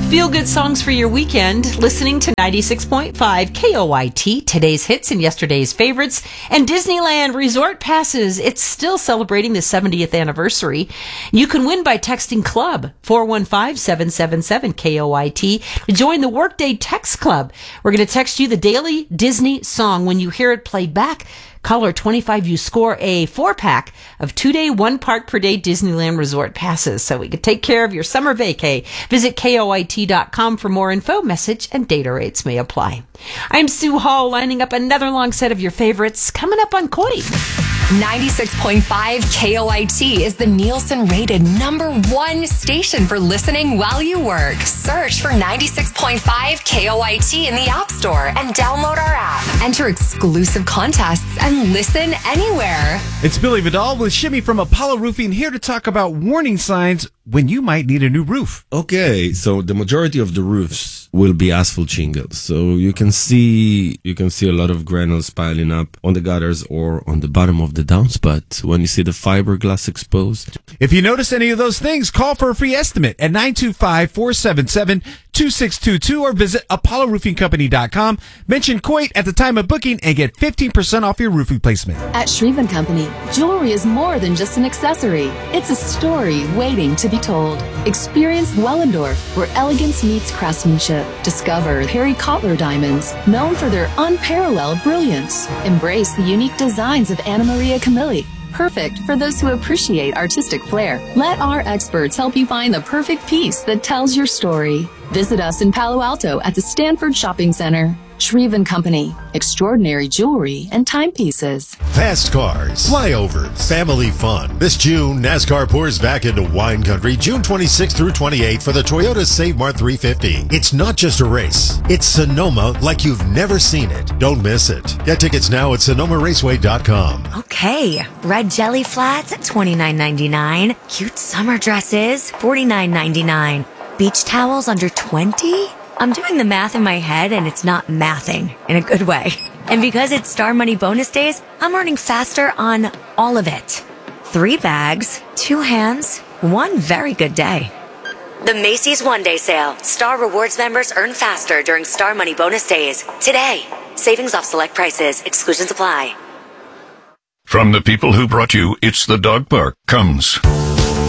Feel-good songs for your weekend, listening to 96.5 KOIT, today's hits and yesterday's favorites, and Disneyland Resort Passes. It's still celebrating the 70th anniversary. You can win by texting CLUB, 415-777-KOIT, to join the Workday Text Club. We're going to text you the daily Disney song. When you hear it played back, caller 25, you score a 4-pack of 2-day, 1-park-per-day Disneyland Resort Passes, so we can take care of your summer vacay. Visit KOIT.com for more info. Message and data rates may apply. I'm Sue Hall, lining up another long set of your favorites coming up on Koi. 96.5 KOIT is the Nielsen-rated #1 station for listening while you work. Search for 96.5 KOIT in the App Store and download our app. Enter exclusive contests and listen anywhere. It's Billy Vidal with Shimmy from Apollo Roofing, here to talk about warning signs when you might need a new roof. Okay, so the majority of the roofs will be asphalt shingles. So you can see a lot of granules piling up on the gutters or on the bottom of the downspout when you see the fiberglass exposed. If you notice any of those things, call for a free estimate at 925-477-2622 or visit ApolloRoofingCompany.com. Mention Kuwait at the time of booking and get 15% off your roof replacement. At Shreve & Company, jewelry is more than just an accessory. It's a story waiting to be told. Experience Wellendorf, where elegance meets craftsmanship. Discover Perry Cotler diamonds, known for their unparalleled brilliance. Embrace the unique designs of Anna Maria Camilli, perfect for those who appreciate artistic flair. Let our experts help you find the perfect piece that tells your story. Visit us in Palo Alto at the Stanford Shopping Center. Shreve & Company, extraordinary jewelry and timepieces. Fast cars, flyovers, family fun. This June, NASCAR pours back into wine country, June 26th through 28th for the Toyota Save Mart 350. It's not just a race. It's Sonoma like you've never seen it. Don't miss it. Get tickets now at SonomaRaceway.com. Okay, red jelly flats at $29.99. Cute summer dresses, $49.99. Beach towels under $20? I'm doing the math in my head, and it's not mathing in a good way. And because it's Star Money bonus days, I'm earning faster on all of it. 3 bags, 2 hands, 1 very good day. The Macy's One-Day Sale. Star Rewards members earn faster during Star Money bonus days. Today. Savings off select prices. Exclusions apply. From the people who brought you It's the Dog Park comes